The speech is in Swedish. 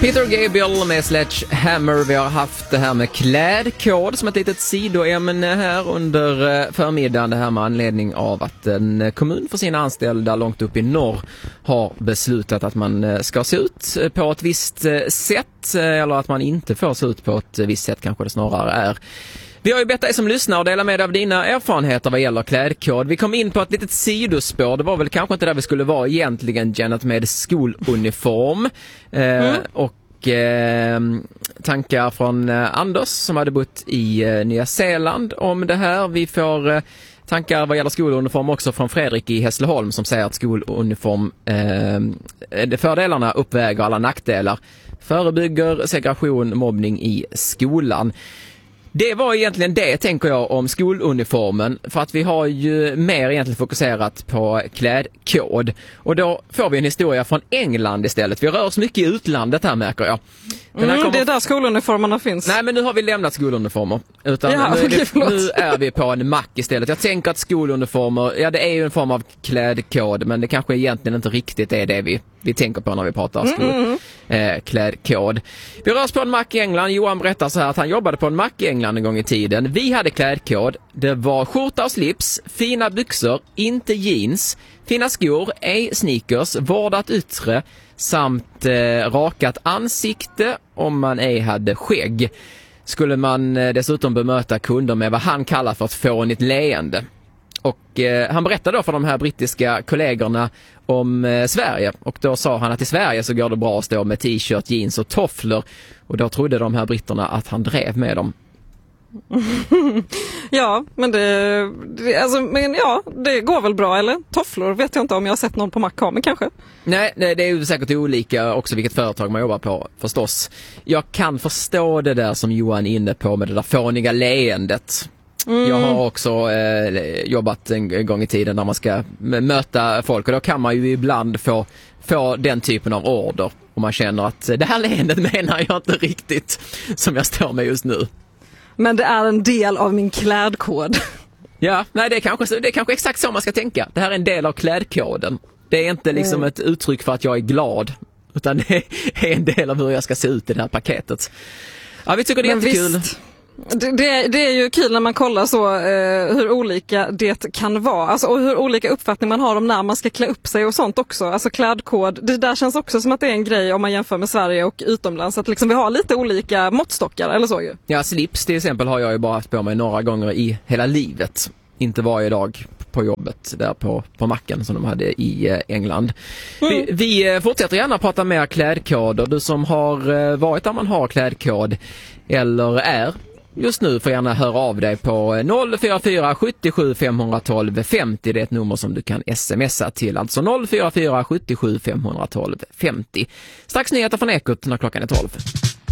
Peter Gabriel med Sledgehammer. Vi har haft det här med klädkod som ett litet sidoämne här under förmiddagen. Det här med anledning av att en kommun för sina anställda långt upp i norr har beslutat att man ska se ut på ett visst sätt, eller att man inte får se ut på ett visst sätt kanske det snarare är. Vi har ju bett dig som lyssnar och dela med dig av dina erfarenheter vad gäller klädkod. Vi kom in på ett litet sidospår. Det var väl kanske inte där vi skulle vara egentligen, Janet, med skoluniform. Och tankar från Anders som hade bott i Nya Zeeland om det här. Vi får tankar vad gäller skoluniform också från Fredrik i Hässleholm som säger att skoluniform, fördelarna uppväger alla nackdelar. Förebygger segregation, mobbning i skolan. Det var egentligen det, tänker jag, om skoluniformen, för att vi har ju mer egentligen fokuserat på klädkod. Och då får vi en historia från England istället. Vi rör oss mycket i utlandet här, märker jag. Det är där skoluniformerna finns. Nej, men nu har vi lämnat skoluniformer. Utan nu är vi på en mack istället. Jag tänker att skoluniformer, ja, det är ju en form av klädkod, men det kanske egentligen inte riktigt är det vi tänker på när vi pratar klädkod. Vi rör oss på en mack i England. Johan berättar så här att han jobbade på en mack i England en gång i tiden. Vi hade klädkod. Det var skjorta och slips, fina byxor, inte jeans, fina skor, ej sneakers, vårdat yttre samt rakat ansikte om man ej hade skägg. Skulle man dessutom bemöta kunder med vad han kallar för ett fånigt leende. Och han berättade då för de här brittiska kollegorna om Sverige. Och då sa han att i Sverige så går det bra att stå med t-shirt, jeans och tofflor. Och då trodde de här britterna att han drev med dem. Ja, men det går väl bra, eller? Tofflor vet jag inte om jag har sett någon på Mac, men kanske. Nej, det är ju säkert olika också vilket företag man jobbar på, förstås. Jag kan förstå det där som Johan är inne på med det där fåniga leendet. Jag har också jobbat en gång i tiden när man ska möta folk, och då kan man ju ibland få den typen av order och man känner att det här leendet menar jag inte riktigt som jag står med just nu. Men det är en del av min klädkod. Ja, nej, det är kanske exakt så man ska tänka. Det här är en del av klädkoden. Det är inte liksom ett uttryck för att jag är glad, utan det är en del av hur jag ska se ut i det här paketet. Ja, vi tycker det är jättekul. Visst. Det är ju kul när man kollar så hur olika det kan vara, alltså, och hur olika uppfattning man har om när man ska klä upp sig och sånt också. Alltså klädkod, det där känns också som att det är en grej om man jämför med Sverige och utomlands, att liksom vi har lite olika måttstockar eller så ju. Ja, slips till exempel har jag ju bara haft på mig några gånger i hela livet. Inte varje dag på jobbet där på macken som de hade i England. Vi fortsätter gärna prata mer klädkoder. Du som har varit där man har klädkod eller är just nu får gärna höra av dig på 044 77 512 50. Det är ett nummer som du kan smsa till. Alltså 044 77 512 50. Strax nyheter från Ekot när klockan är 12.